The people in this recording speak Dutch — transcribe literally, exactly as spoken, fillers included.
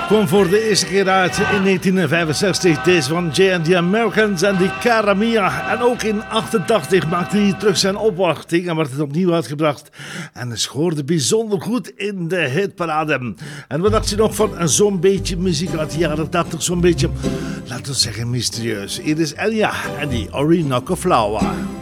kwam voor de eerste keer uit in negentien vijfenzestig. Deze van Jay and the Americans en die Cara Mia. En ook in achtentachtig maakte hij terug zijn opwachting en werd het opnieuw uitgebracht. En het scoorde bijzonder goed in de hitparade. En wat dacht je nog van zo'n beetje muziek uit de jaren tachtig? Zo'n beetje, laten we zeggen, mysterieus. Hier is Elia en die Orinoco Flower.